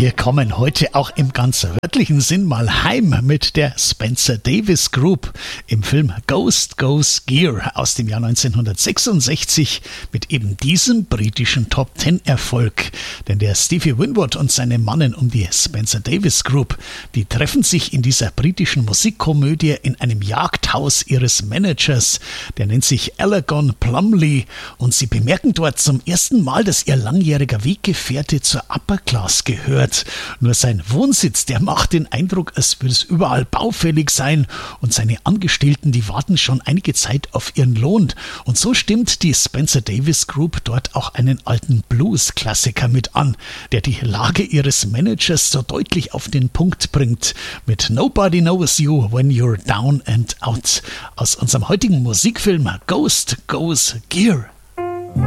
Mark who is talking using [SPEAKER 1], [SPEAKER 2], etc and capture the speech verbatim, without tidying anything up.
[SPEAKER 1] Wir kommen heute auch im ganz wörtlichen Sinn mal heim mit der Spencer Davis Group im Film Ghost Goes Gear aus dem Jahr neunzehnhundertsechsundsechzig mit eben diesem britischen Top-Ten-Erfolg. Denn der Stevie Winwood und seine Mannen um die Spencer Davis Group, die treffen sich in dieser britischen Musikkomödie in einem Jagdhaus ihres Managers. Der nennt sich Elaggon Plumley und sie bemerken dort zum ersten Mal, dass ihr langjähriger Weggefährte zur Upper Class gehört. Nur sein Wohnsitz, der macht den Eindruck, als würde es überall baufällig sein und seine Angestellten, die warten schon einige Zeit auf ihren Lohn. Und so stimmt die Spencer Davis Group dort auch einen alten Blues-Klassiker mit an, der die Lage ihres Managers so deutlich auf den Punkt bringt. Mit Nobody Knows You When You're Down and Out aus unserem heutigen Musikfilm Ghost Goes Gear.